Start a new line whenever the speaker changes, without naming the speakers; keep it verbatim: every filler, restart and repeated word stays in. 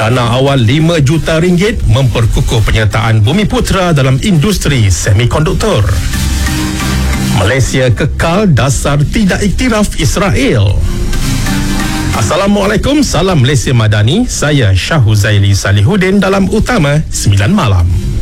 Dana awal lima juta ringgit memperkukuh penyertaan Bumiputera dalam industri semikonduktor. Malaysia kekal dasar tidak iktiraf Israel. Assalamualaikum, salam Malaysia Madani. Saya Syah Huzaili Salihuddin dalam Utama sembilan Malam.